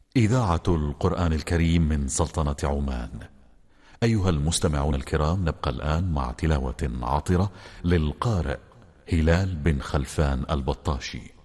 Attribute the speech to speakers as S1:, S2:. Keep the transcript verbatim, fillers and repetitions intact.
S1: إذاعة القرآن الكريم من سلطنة عمان. أيها المستمعون الكرام، نبقى الآن مع تلاوة عطرة للقارئ هلال بن خلفان البطاشي.